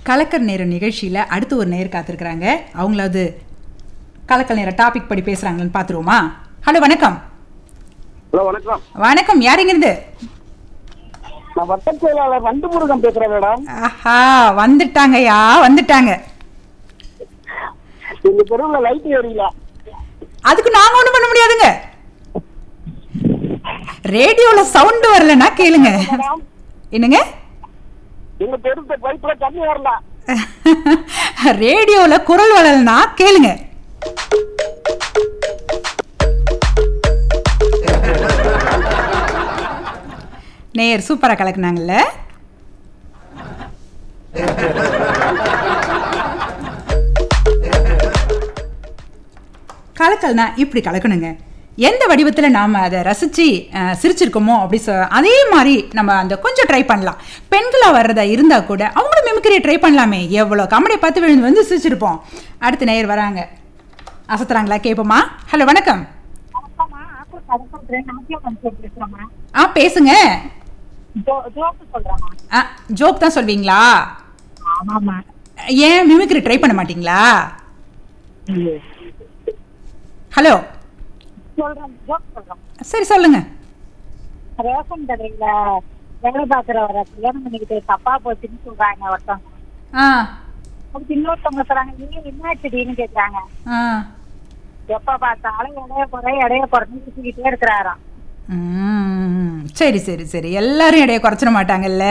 கலக்கல் நேர நிகழ்ச்சியில் அடுத்து ஒரு நேர் காத்திருக்கிறாங்க. அவங்களாவது கலக்கல் நேர டாபிக் படி பேசுகிறாங்கன்னு பார்த்துருவோமா? ஹலோ, வணக்கம். ஹலோ, வணக்கம். வணக்கம், யாருங்கிருந்து? நான் வட்ட செயலாளர் வண்டுமுருகன் பேசுறேன் மேடம். ஆஹா, வந்துட்டாங்கய்யா, வந்துட்டாங்க. எங்க தெருவில் லைட் ஏறில. அதுக்கு நாங்க ஒண்ணும் பண்ண முடியாதுங்க. ரேடியோல சவுண்ட் வரலன்னா கேளுங்க. என்னங்க? எங்க தெருவுல பைப்ல தண்ணி வரல. ரேடியோல குரல் வரலன்னா கேளுங்க. நேயர் சூப்பரா கலக்குனாங்கல்ல. கலக்கல்னா இப்படி கலக்கணுங்க. எந்த வடிவத்தில் நாம் அதை ரசித்து சிரிச்சிருக்கோமோ அப்படி அதே மாதிரி நம்ம அந்த கொஞ்சம் ட்ரை பண்ணலாம். பெண்களாக வர்றதா இருந்தால் கூட அவங்களும் மிமிக்ரியை ட்ரை பண்ணலாமே. எவ்வளோ காமெடியை பார்த்து விழுந்து வந்து சிரிச்சிருப்போம். அடுத்த நேயர் வராங்க, அசத்துறாங்களா கேட்போமா? ஹலோ, வணக்கம். பேசுங்க. ஜோக் தான் சொல்வீங்களா? ஏன் மிமிக்ரி ட்ரை பண்ண மாட்டீங்களா? ஹலோ, சரி சொல்லுங்க. ரேஷன் கடையில வேலை பாக்குறவரை கல்யாணம் பண்ணிக்கிட்டு தப்பா போச்சுன்னு சொல்றாங்க ஒருத்தவங்க. அதுக்கு இன்னொருத்தவங்க சொல்றாங்க, நீங்க என்ன செடின்னு கேக்குறாங்க. எப்ப பார்த்தாலும் எடைய குறைஞ்சு சுத்திக்கிட்டே இருக்கிறாராம். சரி சரி சரி, எல்லாரும் எடைய குறைச்சிட மாட்டாங்கல்ல.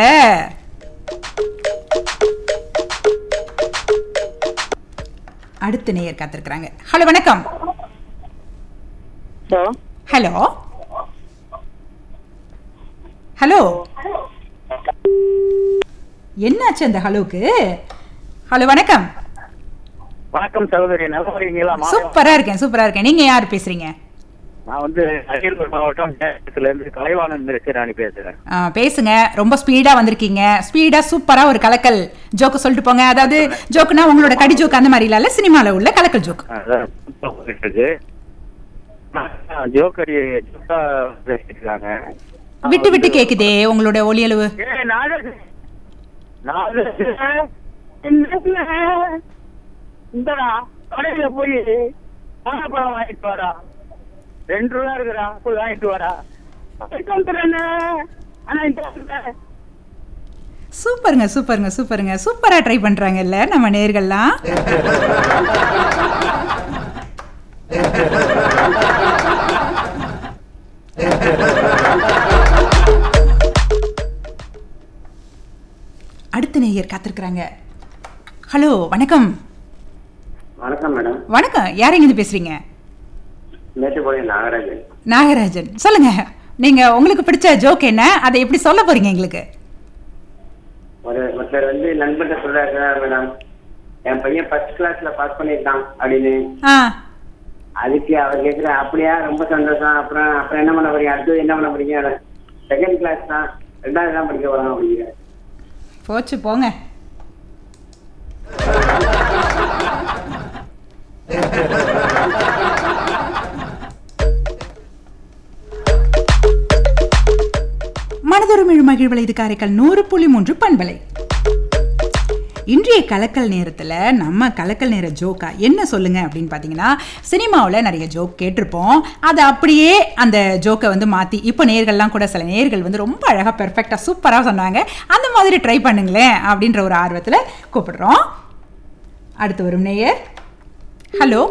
அடுத்த நேயர் காத்திருக்கிறாங்க. ஹலோ, வணக்கம். ஹலோ ஹலோ, என்னாச்சு அந்த ஹலோக்கு? ஹலோ, வணக்கம். வணக்கம் சகோதரி, நல்லா இருக்கீங்களா? சூப்பரா இருக்கேன், சூப்பரா இருக்கேன். நீங்க யாரு பேசுறீங்க? நான் அரியலூர் மாவட்டம் இருந்து கலைவாணன் ராணி பேசுறேன். பேசுங்க. ரொம்ப ஸ்பீடா வந்திருக்கீங்க. ஸ்பீடா சூப்பரா ஒரு கலக்கல் ஜோக்கு சொல்லிட்டு போங்க. அதாவது ஜோக்குனா உங்களோட கடி ஜோக்கு அந்த மாதிரி இல்ல, சினிமால உள்ள கலக்கல் ஜோக்கு. விட்டு விட்டு கேக்குதே உங்களோட ஒலி அளவு. இந்தடா கடையில போய் வாழைப்பழம் வாங்கிட்டு வாடா, 2 ரூபா இருக்குடா, போய் வாங்கிட்டு வாடா. சூப்பருங்க சூப்பருங்க சூப்பருங்க, சூப்பரா ட்ரை பண்றாங்கல்ல நம்ம நேயர்கள்லாம். அடுத்த நேயர் காத்திருக்கிறாங்க. ஹலோ, வணக்கம். வணக்கம் மேடம். வணக்கம், யார் எங்க பேசுறீங்க? நாகராஜன். நாகராஜன், சொல்லுங்க. நீங்க உங்களுக்கு பிடிச்ச ஜோக் என்ன, அதை எப்படி சொல்ல போறீங்க எங்களுக்கு? ஒருத்தர் நண்பர்கிட்ட சொல்றாரு, மேடம் என் பையன் ஃபர்ஸ்ட் கிளாஸ்ல பாஸ் பண்ணிருக்கான் அப்படின்னு. அதுக்கு அவர் கேக்குற, அப்படியா, ரொம்ப சந்தோஷம். அப்புறம் என்ன பண்ண போறீங்க, அடுத்து என்ன பண்ண போறீங்க? செகண்ட் கிளாஸ் தான், 2வது தான் படிக்க போறான் அப்படிங்கிற. போச்சு போங்க. மனதொரு மகிழ்வலை, இது காரைக்கால் 100.3 பண்பலை. இன்றைய கலக்கல் நேரத்தில் நம்ம கலக்கல் நேர ஜோக்கா என்ன சொல்லுங்க அப்படின்னு பார்த்தீங்கன்னா, சினிமாவில் நிறைய ஜோக் கேட்டிருப்போம். அதை அப்படியே அந்த ஜோக்கை மாற்றி இப்போ நேயர்கள்லாம் கூட சில நேயர்கள் ரொம்ப அழகாக பெர்ஃபெக்டாக சூப்பராக சொன்னாங்க. அந்த மாதிரி ட்ரை பண்ணுங்களேன் அப்படின்ற ஒரு ஆர்வத்தில் கூப்பிடுறோம். அடுத்து வரும் நேயர். ஹலோ,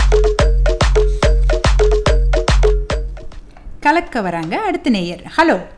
கலக்க வராங்க அடுத்த நேயர். ஹலோ.